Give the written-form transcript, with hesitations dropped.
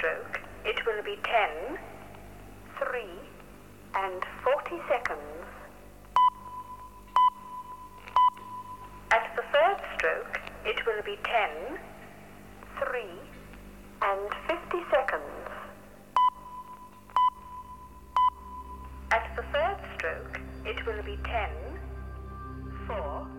stroke, it will be 10, 3, and 40 seconds. At the third stroke, it will be 10, 3, and 50 seconds. At the third stroke, it will be 10, 4,